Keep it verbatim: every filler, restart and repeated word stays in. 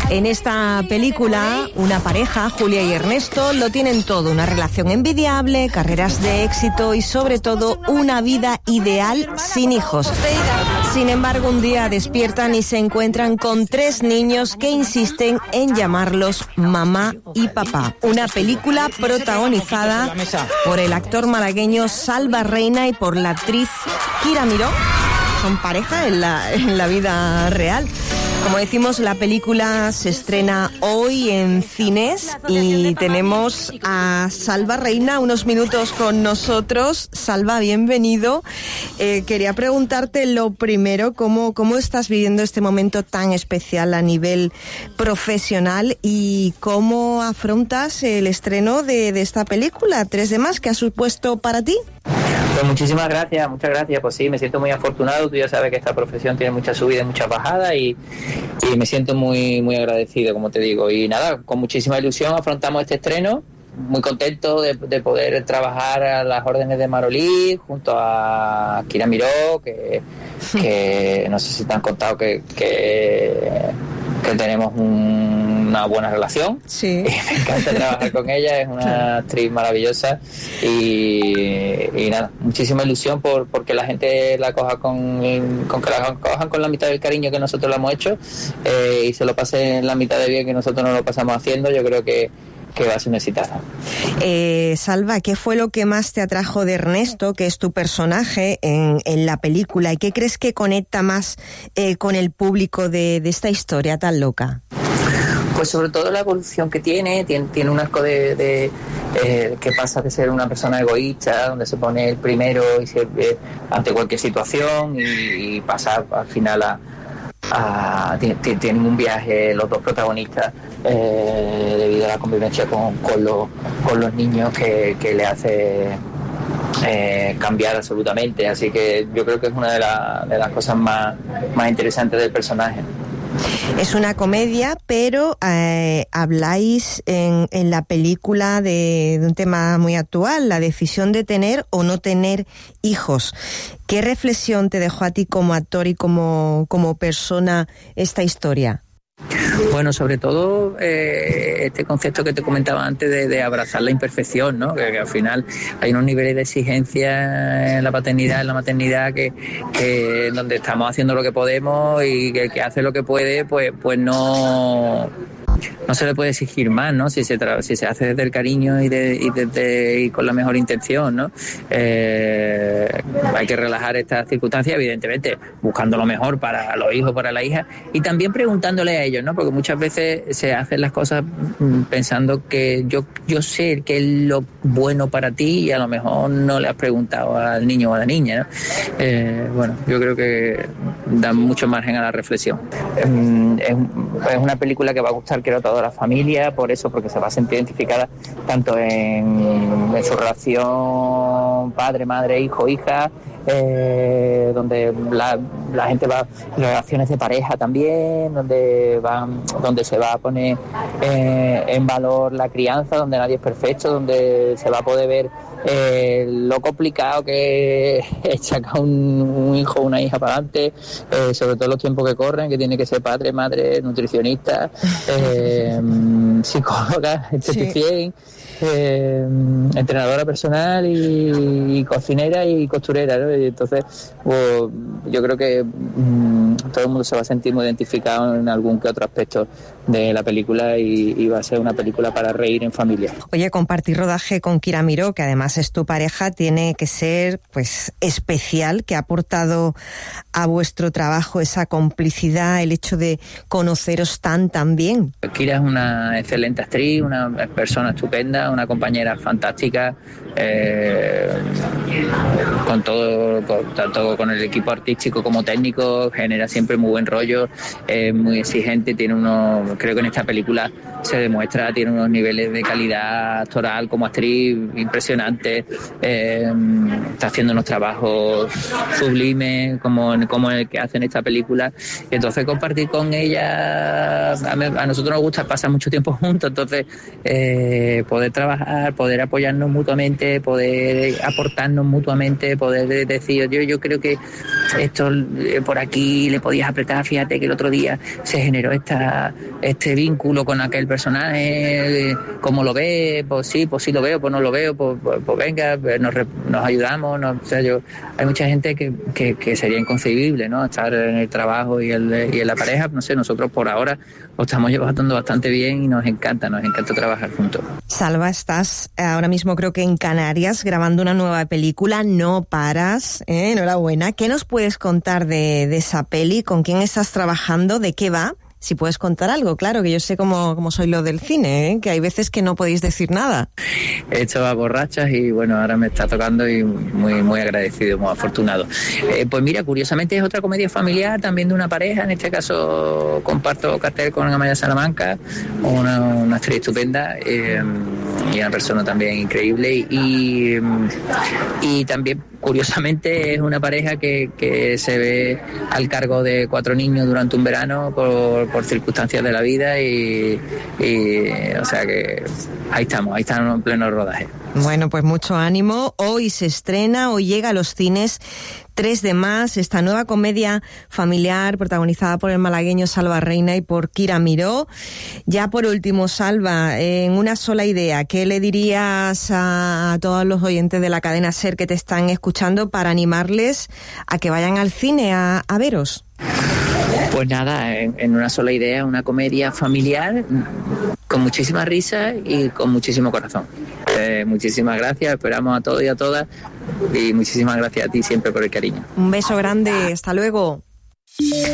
En esta película, una pareja, Julia y Ernesto, lo tienen todo, una relación envidiable, carreras de éxito y sobre todo una vida ideal sin hijos. Sin embargo, un día despiertan y se encuentran con tres niños que insisten en llamarlos mamá y papá. Una película protagonizada por el actor malagueño Salva Reina y por la actriz Kira Miró. Son pareja en la, en la vida real. Como decimos, la película se estrena hoy en cines y tenemos a Salva Reina unos minutos con nosotros. Salva, bienvenido. Eh, quería preguntarte lo primero, ¿cómo, cómo estás viviendo este momento tan especial a nivel profesional y cómo afrontas el estreno de, de esta película, Tres de Más, que ha supuesto para ti? Pues muchísimas gracias, muchas gracias. Pues sí, me siento muy afortunado. Tú ya sabes que esta profesión tiene muchas subidas y muchas bajadas y, y me siento muy muy agradecido, como te digo. Y nada, con muchísima ilusión afrontamos este estreno. Muy contento de, de poder trabajar a las órdenes de Marolí junto a Kira Miró, que, que no sé si te han contado que, que, que tenemos un, una buena relación. Sí. Y me encanta trabajar con ella, es una claro. actriz maravillosa y, y nada, muchísima ilusión por porque la gente la coja con, con que la cojan con la mitad del cariño que nosotros la hemos hecho eh, y se lo pasen la mitad de bien que nosotros no lo pasamos haciendo. Yo creo que que va a ser un exitazo. Eh, Salva, ¿qué fue lo que más te atrajo de Ernesto, que es tu personaje en, en la película, y qué crees que conecta más eh, con el público de, de esta historia tan loca? Pues sobre todo la evolución que tiene, tiene, tiene un arco de, de eh, que pasa de ser una persona egoísta, donde se pone el primero y se, eh, ante cualquier situación y, y pasa al final a Ah, tienen un viaje los dos protagonistas eh, debido a la convivencia con, con, los, con los niños que, que le hace eh, cambiar absolutamente, así que yo creo que es una de, la, de las cosas más, más interesantes del personaje. Es una comedia, pero eh, habláis en, en la película de, de un tema muy actual, la decisión de tener o no tener hijos. ¿Qué reflexión te dejó a ti como actor y como, como persona esta historia? Bueno, sobre todo eh, este concepto que te comentaba antes de, de abrazar la imperfección, ¿no? Que, que al final hay unos niveles de exigencia en la paternidad, en la maternidad, que, que donde estamos haciendo lo que podemos y que el que hace lo que puede, pues, pues no... no se le puede exigir más, ¿no? Si se tra- si se hace desde el cariño y, de, y, desde, y con la mejor intención, ¿no? Eh, hay que relajar estas circunstancias, evidentemente, buscando lo mejor para los hijos, para la hija, y también preguntándole a ellos, ¿no? Porque muchas veces se hacen las cosas pensando que yo, yo sé qué es lo bueno para ti y a lo mejor no le has preguntado al niño o a la niña, ¿no? Eh, bueno, yo creo que da mucho margen a la reflexión. Es, es una película que va a gustar, creo, a toda la familia, por eso, porque se va a sentir identificada tanto en, en su relación padre, madre, hijo, hija, eh, donde la, la gente va, relaciones de pareja también, donde van, donde se va a poner eh, en valor la crianza, donde nadie es perfecto, donde se va a poder ver eh, lo complicado que es sacar un, un hijo o una hija para adelante, eh, sobre todo los tiempos que corren, que tiene que ser padre, madre, nutricionista, eh, psicóloga, esteticien, eh, entrenadora personal y, y cocinera y costurera, ¿no? Y entonces pues, yo creo que mmm, todo el mundo se va a sentir muy identificado en algún que otro aspecto de la película y, y va a ser una película para reír en familia. Oye, compartir rodaje con Kira Miró, que además es tu pareja, tiene que ser pues especial, que ha aportado a vuestro trabajo esa complicidad, el hecho de conoceros tan tan bien. Kira es una excelente actriz, una persona estupenda, una compañera fantástica, eh, con todo, con, tanto con el equipo artístico como técnico, genera siempre muy buen rollo, es muy exigente, tiene unos, creo que en esta película se demuestra, tiene unos niveles de calidad actoral como actriz impresionantes, eh, está haciendo unos trabajos sublimes como, como el que hace en esta película, entonces compartir con ella, a, a nosotros nos gusta pasar mucho tiempo juntos, entonces eh, poder trabajar, poder apoyarnos mutuamente, poder aportarnos mutuamente, poder decir, yo, yo creo que esto eh, por aquí le podías apretar, fíjate que el otro día se generó esta este vínculo con aquel personaje, eh, ¿cómo lo ves? Pues sí, pues sí lo veo, pues no lo veo, pues, pues, pues venga, nos, nos ayudamos, nos, o sea, yo, hay mucha gente que, que, que sería inconcebible, ¿no? Estar en el trabajo y, el, y en la pareja, no sé, nosotros por ahora lo estamos llevando bastante bien y nos encanta, nos encanta trabajar juntos. Salva, estás ahora mismo creo que en Canarias grabando una nueva película, no paras, ¿eh? Enhorabuena. ¿Qué nos puedes contar de, de esa peli? ¿Con quién estás trabajando? ¿De qué va? Si puedes contar algo, claro, que yo sé cómo, cómo soy lo del cine, ¿eh? Que hay veces que no podéis decir nada. He hecho a borrachas y bueno, ahora me está tocando y muy muy agradecido, muy afortunado. Eh, pues mira, curiosamente es otra comedia familiar, también de una pareja, en este caso comparto cartel con Amaya Salamanca, una, una actriz estupenda eh, y una persona también increíble y, y también curiosamente es una pareja que, que se ve al cargo de cuatro niños durante un verano por, por circunstancias de la vida y, y o sea que ahí estamos, ahí estamos en pleno rodaje. Bueno, pues mucho ánimo. Hoy se estrena, hoy llega a los cines tres de más, esta nueva comedia familiar protagonizada por el malagueño Salva Reina y por Kira Miró. Ya por último, Salva, en una sola idea, ¿qué le dirías a, a todos los oyentes de la cadena SER que te están escuchando para animarles a que vayan al cine a, a veros? Pues nada, en, en una sola idea, una comedia familiar con muchísima risa y con muchísimo corazón. Eh, muchísimas gracias, esperamos a todos y a todas y muchísimas gracias a ti siempre por el cariño. Un beso grande, hasta luego.